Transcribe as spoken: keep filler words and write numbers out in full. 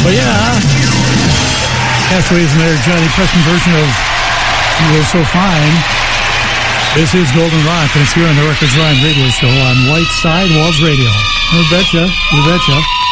But yeah, Castaways and their Johnny Preston version of You Were So Fine. This is Golden Rock, and it's here on the Records Rhyme radio show on White Sidewalls Radio. You betcha, you betcha.